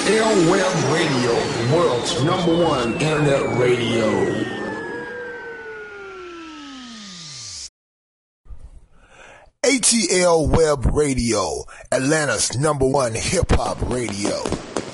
ATL Web Radio, the world's #1 internet radio. ATL Web Radio, Atlanta's #1 hip-hop radio.